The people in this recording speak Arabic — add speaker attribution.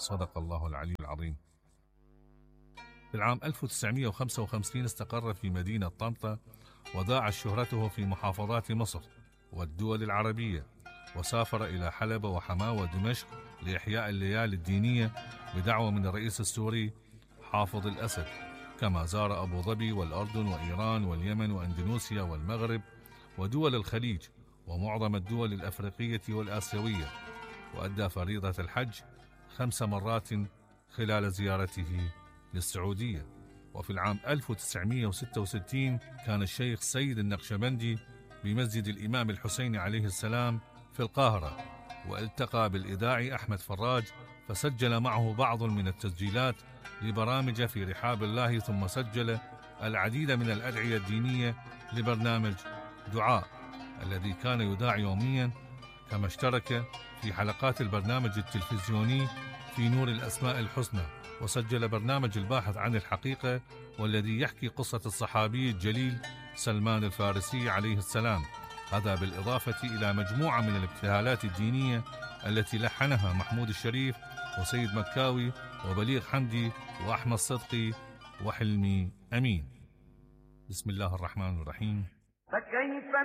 Speaker 1: صدق الله العلي العظيم. في العام 1955 استقر في مدينة طنطا، وضاعت شهرته في محافظات مصر والدول العربية، وسافر إلى حلب وحماة ودمشق لإحياء الليالي الدينية بدعوة من الرئيس السوري حافظ الأسد، كما زار أبو ظبي والأردن وإيران واليمن وأندونيسيا والمغرب ودول الخليج ومعظم الدول الأفريقية والآسيوية، وأدى فريضة الحج 5 مرات خلال زيارته للسعودية. وفي العام 1966 كان الشيخ سيد النقشبندي بمسجد الإمام الحسين عليه السلام في القاهرة، والتقى بالإذاعي أحمد فراج، فسجل معه بعض من التسجيلات لبرامج في رحاب الله، ثم سجل العديد من الأدعية الدينية لبرنامج دعاء الذي كان يذاع يوميا، كما اشترك في حلقات البرنامج التلفزيوني في نور الأسماء الحسنى، وسجل برنامج الباحث عن الحقيقة والذي يحكي قصة الصحابي الجليل سلمان الفارسي عليه السلام، هذا بالإضافة إلى مجموعة من الابتهالات الدينية التي لحنها محمود الشريف وسيد مكاوي وبليغ حمدي وأحمد صدقي وحلمي أمين. بسم الله الرحمن الرحيم.